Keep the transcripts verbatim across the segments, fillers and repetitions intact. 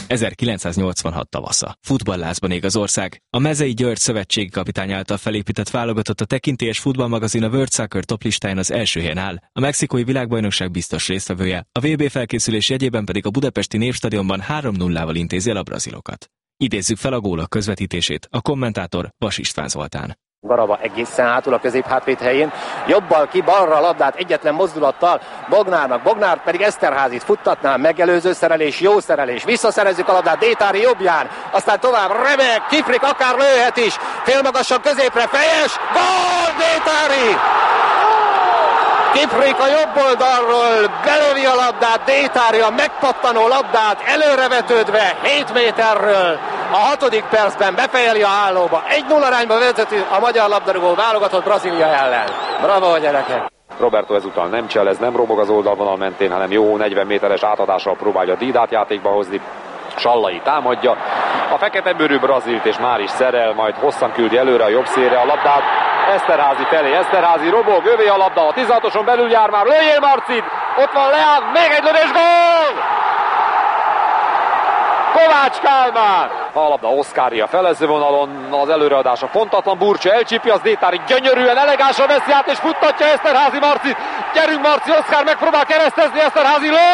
ezerkilencszáznyolcvanhat tavasza. Futballlázban ég az ország. A Mezei György szövetségi kapitány által felépített válogatott a tekintélyes futballmagazin a World Soccer top listáján az első helyen áll, a mexikói világbajnokság biztos résztvevője, a vé bé felkészülés jegyében pedig a budapesti Népstadionban három nullával intézi el a brazilokat. Idézzük fel a gólok közvetítését, a kommentátor Vas István Zoltán. Garaba egészen hátul a középhátvéd helyén, jobbal ki, balra a labdát egyetlen mozdulattal Bognárnak, Bognár pedig Eszterházit futtatná, megelőző szerelés, jó szerelés, visszaszerezzük a labdát Détári jobbján, aztán tovább remek, Kifrik akár lőhet is, félmagasan középre, fejes, gól Détári! Kifrik a jobb oldalról belövi a labdát, Détári a megpattanó labdát előrevetődve hét méterről. A hatodik percben befejeli a hálóba. egy nulla arányba vezeti a magyar labdarúgó válogatott Brazília ellen. Bravo, gyerekek! Roberto ezúttal nem cselez, nem robog az oldalvonal mentén, hanem jó negyven méteres átadással próbálja Dídát játékba hozni. Sallai támadja. A fekete bőrű brazilt és már is szerel, majd hosszan küldi előre a jobb szélre a labdát. Eszterházi felé, Eszterházi robog, övé a labda, a tizenhatoson belül jár már, lőjél Marcit! Ott van Leán, még egy lövés, gól! Kovács Kálmán! A labda Oszkári a felezővonalon, az előreadása pontatlan, Burcsa elcsípi, az Détári gyönyörűen, elegánsan veszi át és futtatja Eszterházi Marcit. Gyerünk Marci, Oszkár megpróbál keresztezni, Eszterházi lő!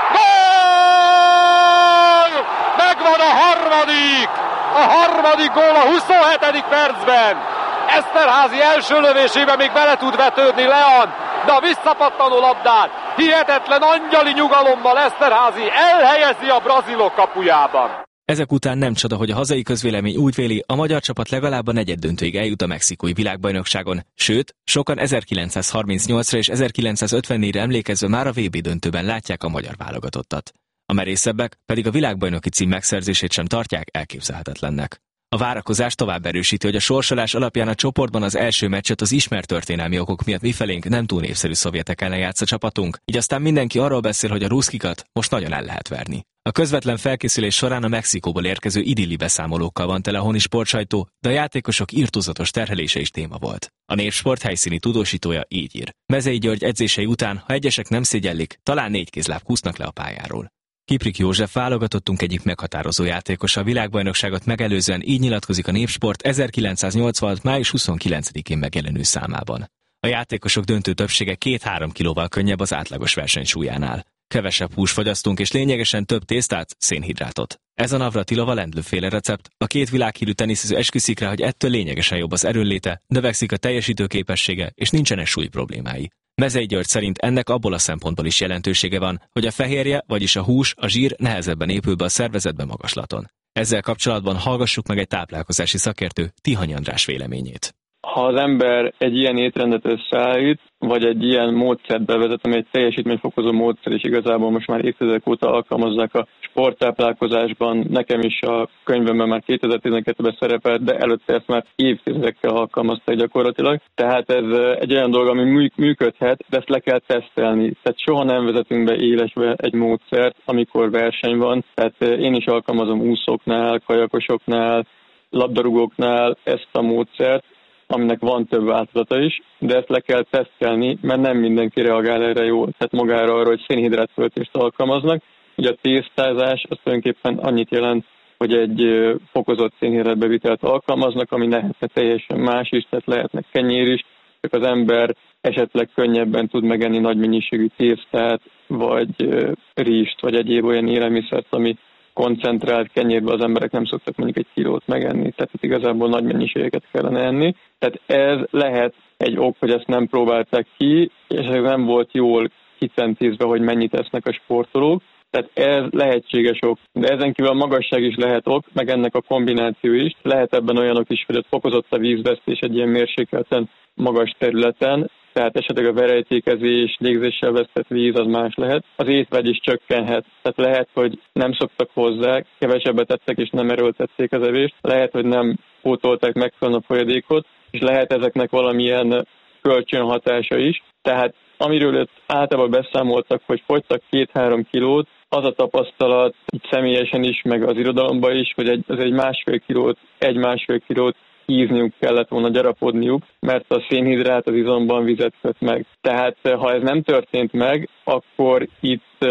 Gól! Megvan a harmadik! A harmadik gól a huszonhetedik percben! Eszterházi első lövésében még bele tud vetődni Leán, de a visszapattanó labdát hihetetlen angyali nyugalommal Eszterházi elhelyezi a brazilok kapujában. Ezek után nem csoda, hogy a hazai közvélemény úgy véli, a magyar csapat legalább a negyeddöntőig eljut a mexikói világbajnokságon, sőt, sokan ezerkilencszázharmincnyolcra és ezerkilencszázötvennégyre emlékezve már a vé bé döntőben látják a magyar válogatottat. A merészebbek pedig a világbajnoki cím megszerzését sem tartják elképzelhetetlennek. A várakozás tovább erősíti, hogy a sorsolás alapján a csoportban az első meccset az ismert történelmi okok miatt mifelénk nem túl népszerű szovjetek ellen játsz a csapatunk, így aztán mindenki arról beszél, hogy a ruszkikat most nagyon el lehet verni. A közvetlen felkészülés során a Mexikóból érkező idilli beszámolókkal van tele a honi sportsajtó, de a játékosok irtózatos terhelése is téma volt. A Népsport helyszíni tudósítója így ír. Mezei György edzései után, ha egyesek nem szégyellik, talán négy kézláb kúsznak le a pályáról. Kiprik József válogatottunk egyik meghatározó játékosa a világbajnokságot megelőzően, így nyilatkozik a Népsport ezerkilencszáznyolcvanhat május huszonkilencedikén megjelenő számában. A játékosok döntő többsége két-három kilóval könnyebb az átlagos versenysúlyánál. Kevesebb húst fogyasztunk és lényegesen több tésztát, szénhidrátot. Ez a Navratilova Lendl-féle recept. A két világhírű teniszező esküszik rá, hogy ettől lényegesen jobb az erőnléte, növekszik a teljesítőképessége és nincsenek súly problémái. Mezei György szerint ennek abból a szempontból is jelentősége van, hogy a fehérje, vagyis a hús, a zsír nehezebben épül be a szervezetbe magaslaton. Ezzel kapcsolatban hallgassuk meg egy táplálkozási szakértő, Tihany András véleményét. Ha az ember egy ilyen étrendet összeállít, vagy egy ilyen módszert bevezet, ami egy teljesítményfokozó módszer, és igazából most már évtizedek óta alkalmazzák a sporttáplálkozásban, nekem is a könyvemben már kétezer-tizenkettőben szerepelt, de előtte ezt már évtizedekkel alkalmazták gyakorlatilag. Tehát ez egy olyan dolog, ami működhet, de ezt le kell tesztelni. Tehát soha nem vezetünk be élesbe egy módszert, amikor verseny van. Tehát én is alkalmazom úszóknál, kajakosoknál, labdarúgóknál ezt a módszert, aminek van több változata is, de ezt le kell tesztelni, mert nem mindenki reagál erre jól. Tehát magára arra, hogy szénhidráttöltést alkalmaznak. Ugye a tésztázás az tulajdonképpen annyit jelent, hogy egy fokozott szénhidrátbevitelt alkalmaznak, ami lehetne teljesen más is, tehát lehetnek kenyér is, csak az ember esetleg könnyebben tud megenni nagy mennyiségű tésztát, vagy rizst, vagy egyéb olyan élelmiszert, ami koncentrált kenyérbe az emberek nem szoktak mondjuk egy kilót megenni, tehát itt igazából nagy mennyiségeket kellene enni. Tehát ez lehet egy ok, hogy ezt nem próbálták ki, és ez nem volt jól kicentézve, hogy mennyit esznek a sportolók. Tehát ez lehetséges ok, de ezen kívül a magasság is lehet ok, meg ennek a kombináció is. Lehet ebben olyanok is, hogy ott fokozott a vízvesztés egy ilyen mérsékelten magas területen, tehát esetleg a verejtékezés, légzéssel vesztett víz az más lehet. Az étvágy is csökkenhet, tehát lehet, hogy nem szoktak hozzá, kevesebbet ettek és nem erőltették az evést, lehet, hogy nem pótolták megfelelően a folyadékot, és lehet ezeknek valamilyen kölcsönhatása is. Tehát amiről ott általában beszámoltak, hogy fogytak két-három kilót, az a tapasztalat így személyesen is, meg az irodalomban is, hogy egy, az egy másfél kilót, egy-másfél kilót hízniuk kellett volna, gyarapodniuk, mert a szénhidrát az izomban vizet köt meg. Tehát ha ez nem történt meg, akkor itt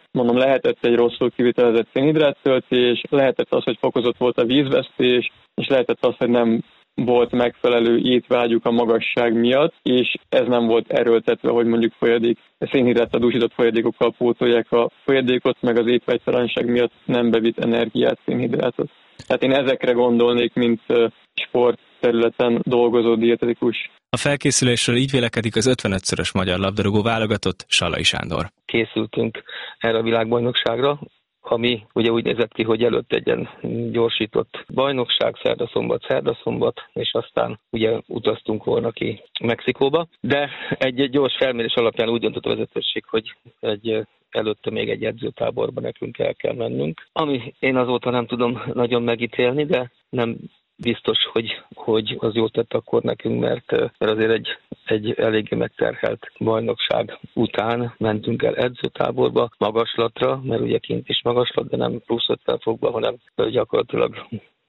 mondom, lehetett egy rosszul kivitelezett szénhidráttöltés, lehetett az, hogy fokozott volt a vízvesztés, és lehetett az, hogy nem volt megfelelő étvágyuk a magasság miatt, és ez nem volt erőltetve, hogy mondjuk folyadék, szénhidráttal dúsított folyadékokkal pótolják a folyadékot, meg az étvágytalanság miatt nem bevitt energiát, szénhidrátot. Tehát én ezekre gondolnék, mint sport területen dolgozó dietetikus. A felkészülésről így vélekedik az ötvenötszörös magyar labdarúgó válogatott, Sallai Sándor. Készültünk erre a világbajnokságra, ami ugye úgy nézett ki, hogy előtt egy ilyen gyorsított bajnokság, szerda-szombat, szerda-szombat, és aztán ugye utaztunk volna ki Mexikóba. De egy, egy gyors felmérés alapján úgy döntött a vezetőség, hogy egy előtte még egy edzőtáborba nekünk el kell mennünk. Ami én azóta nem tudom nagyon megítélni, de nem biztos, hogy, hogy az jót tett akkor nekünk, mert, mert azért egy, egy eléggé megterhelt bajnokság után mentünk el edzőtáborba, magaslatra, mert ugye kint is magaslat, de nem plusz ötven fokba, hanem gyakorlatilag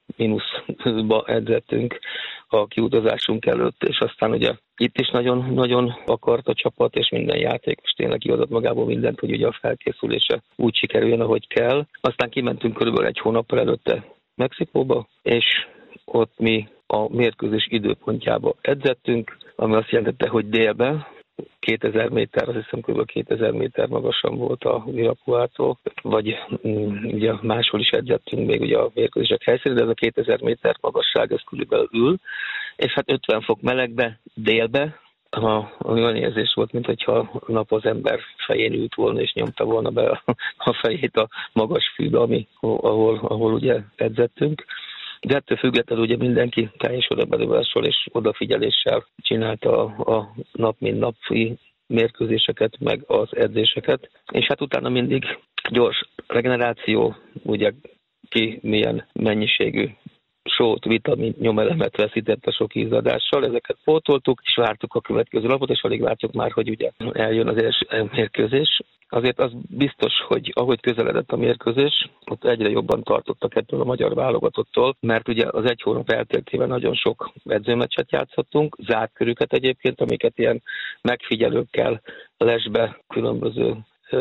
mínuszba edzettünk a kiutazásunk előtt, és aztán ugye itt is nagyon, nagyon akart a csapat, és minden játékos tényleg kihozott magából mindent, hogy ugye a felkészülése úgy sikerüljön, ahogy kell. Aztán kimentünk körülbelül egy hónappal előtte Mexikóba, és ott mi a mérkőzés időpontjába edzettünk, ami azt jelentette, hogy délben, kétezer méter, azt hiszem kb. kétezer méter magasan volt a Virapuától, vagy mm, ugye máshol is edzettünk még ugye a mérkőzések helyszínén, de ez a kétezer méter magasság, ez körülbelül ül, és hát ötven fok melegbe, délbe, ami olyan érzés volt, mintha a nap az ember fején ült volna, és nyomta volna be a, a fejét a magas fűbe, ami, ahol, ahol ugye edzettünk. De ettől függetlenül ugye mindenki teljes odabedulással és odafigyeléssel csinálta a, a nap mint napi mérkőzéseket, meg az edzéseket. És hát utána mindig gyors regeneráció, ugye ki milyen mennyiségű sót, vitamint, nyomelemet veszített a sok ízadással, ezeket pótoltuk, és vártuk a következő napot, és alig vártuk már, hogy ugye eljön az első mérkőzés. Azért az biztos, hogy ahogy közeledett a mérkőzés, ott egyre jobban tartottak ettől a magyar válogatottól, mert ugye az egy hónap elteltével nagyon sok edzőmeccset játszottunk, zárt körüket egyébként, amiket ilyen megfigyelőkkel lesbe különböző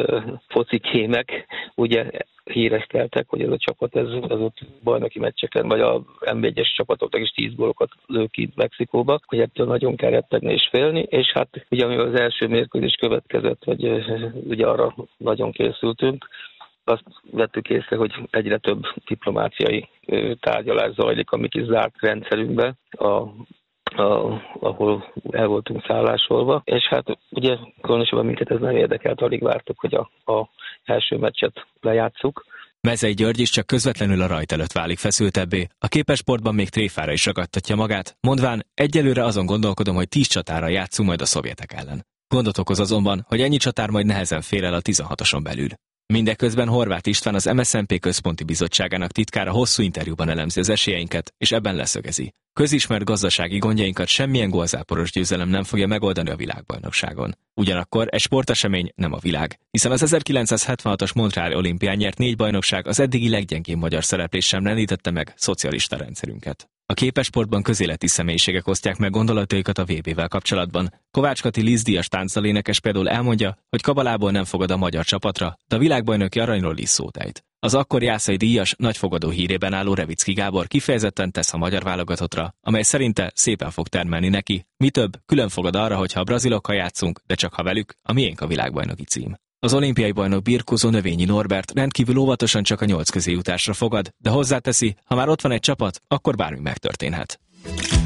focikémek ugye híreszteltek, hogy ez a csapat ez, ez ott bajnoki meccseken, vagy a em egyes csapatoknak is tíz gólokat lők ki Mexikóba, hogy ettől nagyon kell rettegni és félni, és hát ugye amivel az első mérkőzés következett, hogy ugye arra nagyon készültünk, azt vettük észre, hogy egyre több diplomáciai tárgyalás zajlik a mi kis zárt rendszerünkbe, a A, ahol el voltunk szállásolva, és hát ugye különösebben minket ez nem érdekelt, alig vártuk, hogy a, a első meccset lejátsszuk. Mezei György is csak közvetlenül a rajt előtt válik feszültebbé. A képesportban még tréfára is ragadtatja magát, mondván egyelőre azon gondolkodom, hogy tíz csatára játszunk majd a szovjetek ellen. Gondot okoz azonban, hogy ennyi csatár majd nehezen fér el a tizenhatoson belül. Mindeközben Horváth István, az em es en pé központi bizottságának titkára hosszú interjúban elemzi az esélyeinket, és ebben leszögezi. Közismert gazdasági gondjainkat semmilyen gólzáporos győzelem nem fogja megoldani a világbajnokságon. Ugyanakkor egy sportesemény nem a világ, hiszen az ezerkilencszázhetvenhatos Montreali olimpián nyert négy bajnokság az eddigi leggyengébb magyar szereplés sem rendítette meg szocialista rendszerünket. A képesportban közéleti személyiségek osztják meg gondolataikat a vé bével kapcsolatban. Kovács Kati Liszt-díjas táncdalénekes például elmondja, hogy kabalából nem fogad a magyar csapatra, de a világbajnoki aranyról is szót ejt. Az akkor Jászai díjas nagyfogadó hírében álló Revicki Gábor kifejezetten tesz a magyar válogatottra, amely szerinte szépen fog termelni neki. Mi több, külön fogad arra, hogyha a brazilokkal játszunk, de csak ha velük, a miénk a világbajnoki cím. Az olimpiai bajnok birkózó Növényi Norbert rendkívül óvatosan csak a nyolc közé jutásra fogad, de hozzáteszi, ha már ott van egy csapat, akkor bármi megtörténhet.